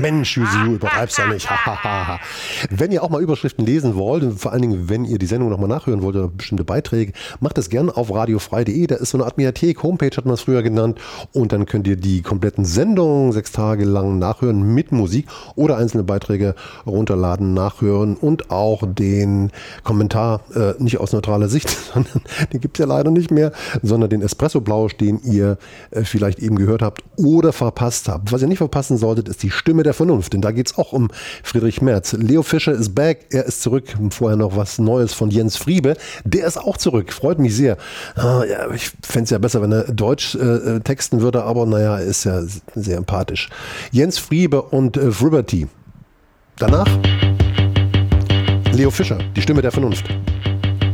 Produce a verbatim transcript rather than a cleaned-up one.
Mensch, Jusiu, übertreib's ja nicht. Wenn ihr auch mal Überschriften lesen wollt, und vor allen Dingen, wenn ihr die Sendung nochmal nachhören wollt oder bestimmte Beiträge, macht das gerne auf radiofrei punkt de. Da ist so eine Art Mediathek, Homepage hat man es früher genannt. Und dann könnt ihr die kompletten Sendungen sechs Tage lang nachhören mit Musik oder einzelne Beiträge runterladen, nachhören und auch den Kommentar, äh, nicht aus neutraler Sicht, sondern den gibt es ja leider nicht mehr, sondern den Espresso-Blausch, den ihr äh, vielleicht eben gehört habt oder verpasst habt. Was ihr nicht verpassen solltet, ist die Stimme der Vernunft, denn da geht es auch um Friedrich Merz. Leo Fischer ist back, er ist zurück. Vorher noch was Neues von Jens Friebe, der ist auch zurück, freut mich sehr. Ah, ja, ich fände es ja besser, wenn er Deutsch äh, texten würde, aber naja, er ist ja sehr empathisch. Jens Friebe und äh, Friberty. Danach Leo Fischer, die Stimme der Vernunft.